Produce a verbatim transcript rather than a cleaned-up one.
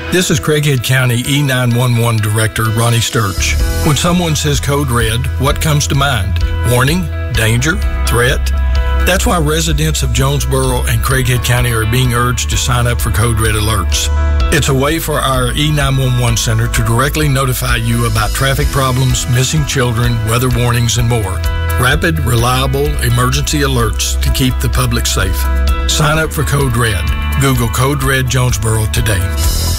This is Craighead County E nine one one Director Ronnie Sturch. When someone says Code Red, what comes to mind? Warning? Danger? Threat? That's why residents of Jonesboro and Craighead County are being urged to sign up for Code Red alerts. It's a way for our E nine one one center to directly notify you about traffic problems, missing children, weather warnings, and more. Rapid, reliable emergency alerts to keep the public safe. Sign up for Code Red. Google Code Red Jonesboro today.